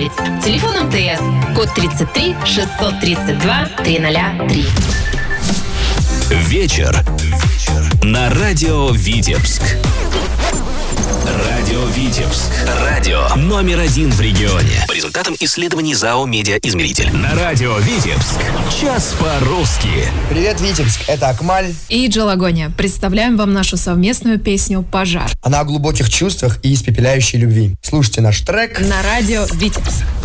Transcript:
10. Телефон МТС. Код 33 632 303. Вечер на радио Витебск. Радио Витебск. Радио номер 1 в регионе. По результатам исследований ЗАО «Медиаизмеритель». На радио Витебск. Час по-русски. Привет, Витебск. Это Акмаль и Джалагония. Представляем вам нашу совместную песню «Пожар». Она о глубоких чувствах и испепеляющей любви. Слушайте наш трек на радио Витебск.